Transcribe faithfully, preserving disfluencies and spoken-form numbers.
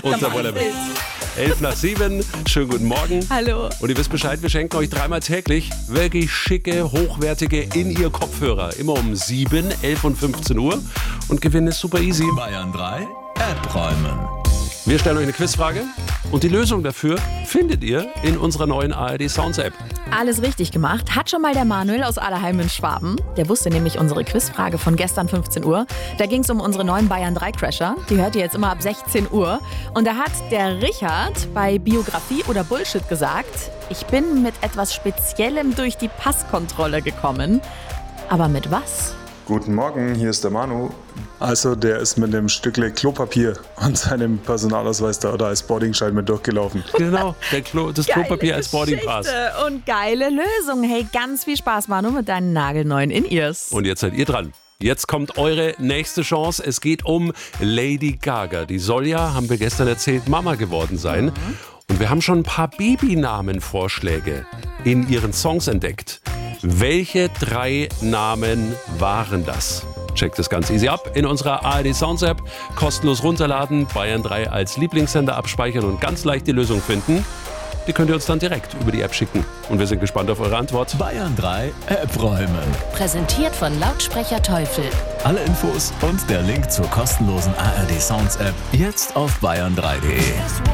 Unser Wonderman. elf nach sieben, schönen guten Morgen. Hallo. Und ihr wisst Bescheid, wir schenken euch dreimal täglich wirklich schicke, hochwertige In-Ear-Kopfhörer. Immer um sieben, elf und fünfzehn Uhr. Und Gewinn ist super easy. Bayern drei, App räumen. Wir stellen euch eine Quizfrage und die Lösung dafür findet ihr in unserer neuen A R D Sounds App. Alles richtig gemacht. Hat schon mal der Manuel aus Allerheim in Schwaben. Der wusste nämlich unsere Quizfrage von gestern fünfzehn Uhr. Da ging es um unsere neuen Bayern drei Crasher. Die hört ihr jetzt immer ab sechzehn Uhr. Und da hat der Richard bei Biografie oder Bullshit gesagt, ich bin mit etwas Speziellem durch die Passkontrolle gekommen. Aber mit was? Guten Morgen, hier ist der Manu. Also der ist mit einem Stückle Klopapier und seinem Personalausweis da oder als Boardingschein mit durchgelaufen. Genau, der Klo, das Geile Klopapier als Boardingpass. Geschichte und geile Lösung. Hey, ganz viel Spaß, Manu, mit deinen nagelneuen In-Ears. Und jetzt seid ihr dran. Jetzt kommt eure nächste Chance. Es geht um Lady Gaga. Die soll ja, haben wir gestern erzählt, Mama geworden sein. Mhm. Und wir haben schon ein paar Babynamenvorschläge in ihren Songs entdeckt. Welche drei Namen waren das? Checkt das ganz easy ab in unserer A R D Sounds App. Kostenlos runterladen, Bayern drei als Lieblingssender abspeichern und ganz leicht die Lösung finden. Die könnt ihr uns dann direkt über die App schicken. Und wir sind gespannt auf eure Antwort. Bayern drei, App räumen. Präsentiert von Lautsprecher Teufel. Alle Infos und der Link zur kostenlosen A R D Sounds App jetzt auf bayern drei punkt de.